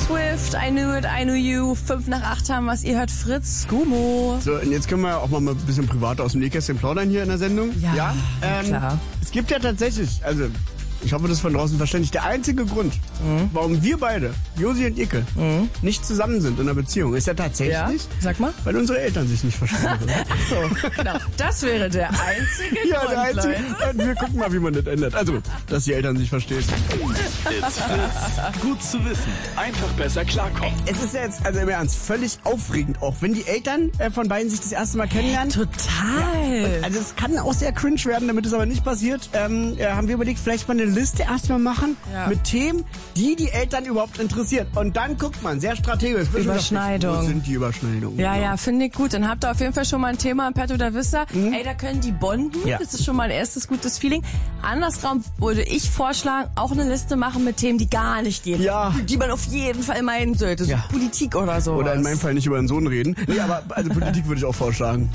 Swift, I Knew It, I Knew You. 7:55 haben wir's. Ihr hört Fritz, Gummo. So, und jetzt können wir auch mal ein bisschen privat aus dem Nähkästchen plaudern hier in der Sendung. Ja, klar. Es gibt ja tatsächlich, also ich hoffe, das ist von draußen verständlich, der einzige Grund, warum wir beide, Josi und Icke, nicht zusammen sind in einer Beziehung, ist ja tatsächlich, Sag mal. weil unsere Eltern sich nicht verstehen. Ach so, genau. Das wäre der einzige Ja, Grund, der einzige. Leute. Wir gucken mal, wie man das ändert. Also, dass die Eltern sich verstehen. It's Fritz. Gut zu wissen. Einfach besser klarkommen. Es ist ja jetzt, also im Ernst, völlig aufregend, auch wenn die Eltern von beiden sich das erste Mal kennenlernen. Total. Also es kann auch sehr cringe werden, damit es aber nicht passiert. Haben wir überlegt, vielleicht mal eine Liste erstmal machen mit Themen, die Eltern überhaupt interessieren. Und dann guckt man, sehr strategisch. Überschneidung. Wo sind die Überschneidungen? Ja, finde ich gut. Dann habt ihr auf jeden Fall schon mal ein Thema im Petto, da wisst ihr, ey, da können die bonden. Ja. Das ist schon mal ein erstes gutes Feeling. Andersrum würde ich vorschlagen, auch eine Liste machen mit Themen, die gar nicht gehen. Ja. Die man auf jeden Fall meiden sollte. So Politik oder so. Oder in meinem Fall nicht über den Sohn reden. Nee, aber also Politik würde ich auch vorschlagen.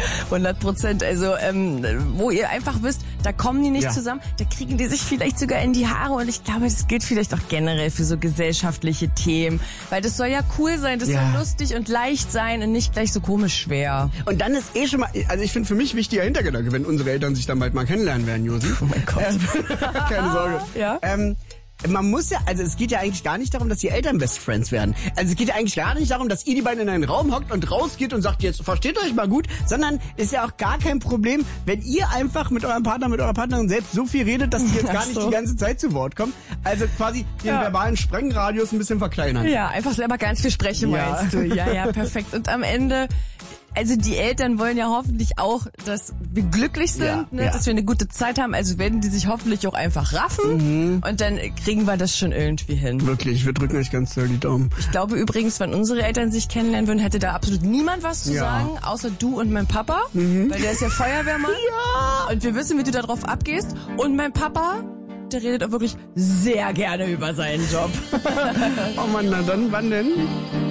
100%. Also, wo ihr einfach wisst, da kommen die nicht zusammen, da kriegen die sich vielleicht sogar in die Haare und ich glaube, das gilt vielleicht auch generell für so gesellschaftliche Themen, weil das soll ja cool sein, das soll lustig und leicht sein und nicht gleich so komisch schwer. Und dann ist schon mal, also ich finde für mich wichtiger Hintergedanke, wenn unsere Eltern sich dann bald mal kennenlernen werden, Josi. Oh mein Gott. Keine Sorge. Ja? Man muss ja, also es geht ja eigentlich gar nicht darum, dass die Eltern Best Friends werden. Also es geht ja eigentlich gar nicht darum, dass ihr die beiden in einen Raum hockt und rausgeht und sagt, jetzt versteht euch mal gut, sondern ist ja auch gar kein Problem, wenn ihr einfach mit eurem Partner, mit eurer Partnerin selbst so viel redet, dass die jetzt gar nicht die ganze Zeit zu Wort kommen. Also quasi den verbalen Sprengradius ein bisschen verkleinern. Ja, einfach selber ganz viel sprechen, meinst du. Ja, perfekt. Und am Ende, also die Eltern wollen ja hoffentlich auch, dass wir glücklich sind, dass wir eine gute Zeit haben. Also werden die sich hoffentlich auch einfach raffen und dann kriegen wir das schon irgendwie hin. Wirklich, wir drücken euch ganz doll die Daumen. Ich glaube übrigens, wenn unsere Eltern sich kennenlernen würden, hätte da absolut niemand was zu sagen, außer du und mein Papa, weil der ist ja Feuerwehrmann. Ja. Und wir wissen, wie du da drauf abgehst. Und mein Papa, der redet auch wirklich sehr gerne über seinen Job. Oh Mann, na dann, wann denn?